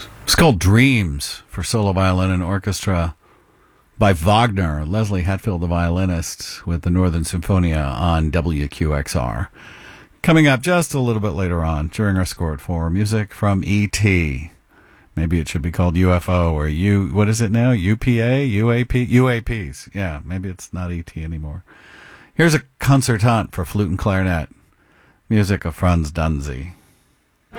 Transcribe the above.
It's called Dreams for solo violin and orchestra by Wagner. Leslie Hetfield, the violinist, with the Northern Symphonia on WQXR. Coming up just a little bit later on during our Score at 4, music from E.T. Maybe it should be called UFO or what is it now? UPA? UAP? UAPs. Yeah, maybe it's not E.T. anymore. Here's a concertant for flute and clarinet. Music of Franz Danzig.